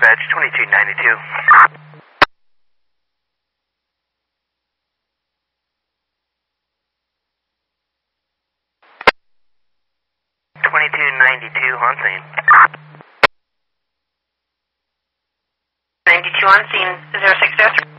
dispatch, 2292. 2292 on scene. 92 on scene. Is there a success?